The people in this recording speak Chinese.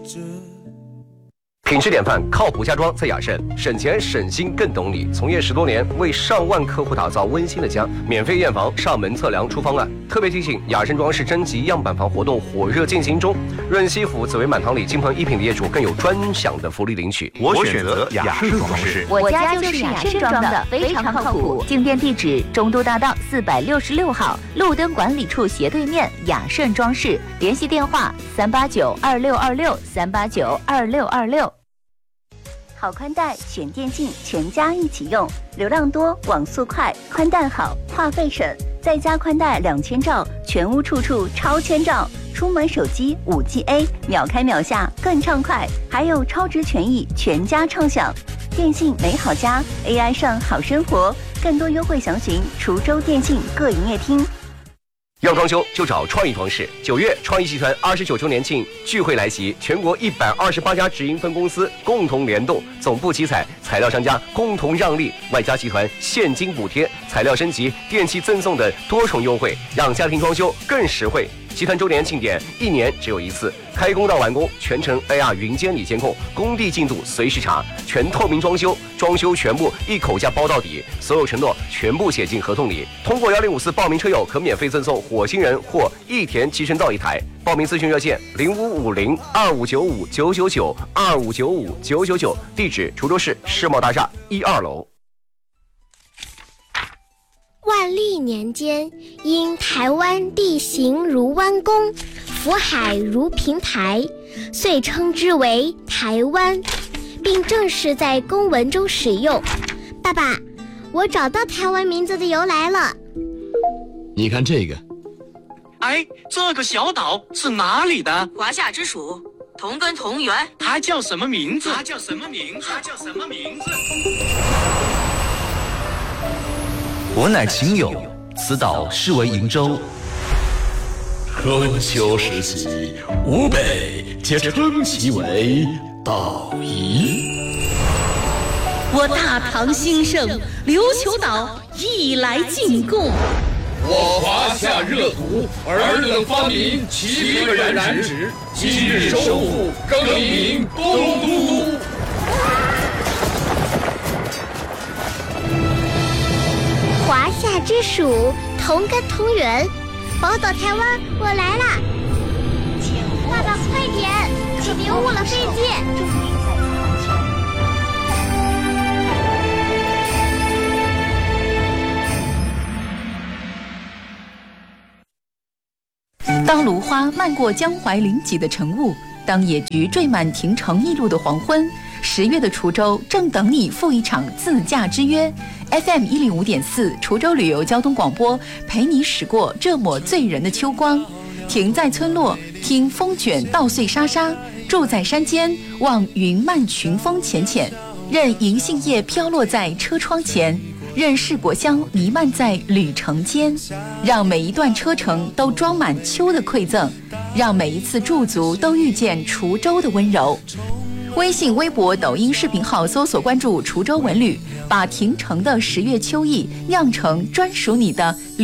品质典范，靠谱家装在雅盛，省钱省心更懂你。从业10多年，为上万客户打造温馨的家，免费验房、上门测量、出方案。特别提醒，雅盛装饰征集样板房活动火热进行中，润西府、紫薇满堂里金鹏一品的业主更有专享的福利领取。 我选择雅盛装饰， 我家就是雅盛装的，非常靠谱。进店地址：中都大道466号，路灯管理处斜对面，雅盛装饰。联系电话：3892626，3892626。好宽带选电信，全家一起用，流量多，网速快，宽带好，话费省，在家宽带2000兆，全屋处处超千兆，出门手机5G A， 秒开秒下更畅快，还有超值权益，全家畅享。电信美好家 ，AI 上好生活，更多优惠详询滁州电信各营业厅。 要装修就找创意装饰。9月，创意集团29周年庆聚会来袭，全国128家直营分公司共同联动，总部集采，材料商家共同让利，外加集团现金补贴、材料升级、电器赠送的多重优惠，让家庭装修更实惠。集团周年庆典1年只有一次，开工到完工全程 AR 云监理监控，工地进度随时查，全透明装修，装修全部一口价包到底，所有承诺全部写进合同里。通过1054报名车友可免费赠送火星人或益田集成灶1台。报名咨询热线0550259599，25959999，地址滁州市世贸大厦1、2楼。 万历年间，因台湾地形如弯弓，福海如平台，遂称之为台湾，并正式在公文中使用。爸爸，我找到台湾名字的由来了。 你看这个， 哎，这个小岛是哪里的？ 华夏之属，同根同源。 它叫什么名字？ 我乃秦友，此岛是为瀛洲。 春秋时期，吾辈皆称其为岛夷。 我大唐兴盛，琉球岛亦来进贡。 我华夏热土，尔等发明齐可染指，今日收复，更名东都。 华夏之属，同根同源，宝岛台湾，我来啦！爸爸，快点，请别误了飞机。 当芦花漫过江淮临济的晨雾，当野菊缀满亭城驿路的黄昏，10月的滁州正等你赴一场自驾之约。FM 105.4滁州旅游交通广播，陪你驶过这抹醉人的秋光。停在村落，听风卷稻穗沙沙；住在山间，望云漫群峰浅浅。任银杏叶飘落在车窗前，任世果香弥漫在旅程间。让每一段车程都装满秋的馈赠，让每一次驻足都遇见滁州的温柔。微信、微博、抖音视频号搜索关注滁州文旅，把亭城的10月秋意酿成专属你的